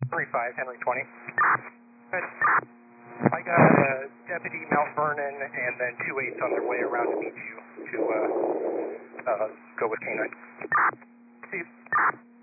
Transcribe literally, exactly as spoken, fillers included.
Henry five, Henry twenty. Good. I got uh, Deputy Mount Vernon and then two eights on their way around to meet you to uh, uh, go with K nine. See you.